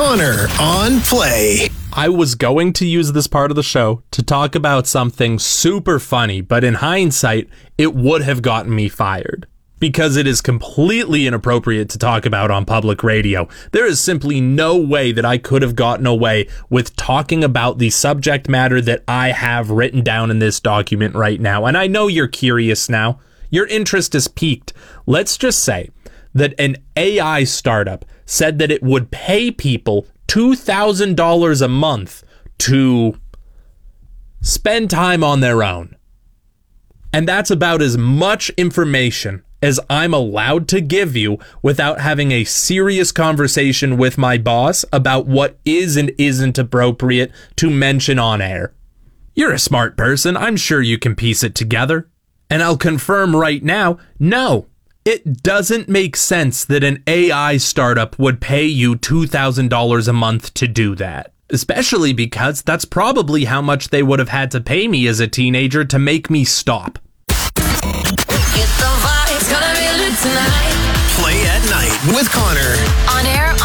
Connor on Play. I was going to use this part of the show to talk about something super funny, but in hindsight, it would have gotten me fired. Because it is completely inappropriate to talk about on public radio. There is simply no way that I could have gotten away with talking about the subject matter that I have written down in this document right now. And I know you're curious now. Your interest is piqued. Let's just say that an AI startup said that it would pay people $2,000 a month to spend time on their own. And that's about as much information as I'm allowed to give you without having a serious conversation with my boss about what is and isn't appropriate to mention on air. You're a smart person. I'm sure you can piece it together. And I'll confirm right now, no, it doesn't make sense that an AI startup would pay you $2,000 a month to do that. Especially because that's probably how much they would have had to pay me as a teenager to make me stop. Play at Night with Connor. On air,